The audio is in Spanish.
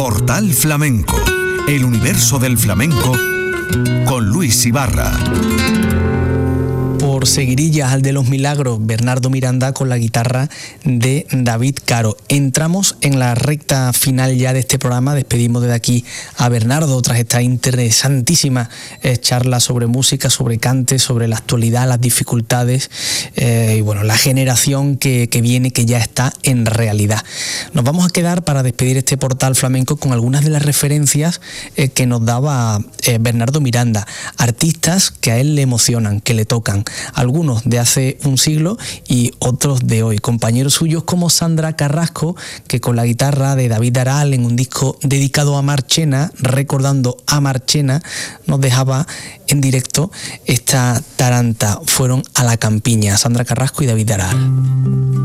Portal Flamenco, el universo del flamenco con Luis Ibarra. Por Seguirillas al de los Milagros, Bernardo Miranda con la guitarra de David Caro. Entramos en la recta final ya de este programa. Despedimos desde aquí a Bernardo tras esta interesantísima charla sobre música, sobre cante, sobre la actualidad, las dificultades y bueno, la generación que viene, que ya está en realidad. Nos vamos a quedar para despedir este Portal Flamenco con algunas de las referencias que nos daba Bernardo Miranda, artistas que a él le emocionan, que le tocan, algunos de hace un siglo y otros de hoy, compañeros suyos como Sandra Carrasco, que con la guitarra de David Aral en un disco dedicado a Marchena, recordando a Marchena, nos dejaba en directo esta taranta. Fueron a la campiña, Sandra Carrasco y David Aral.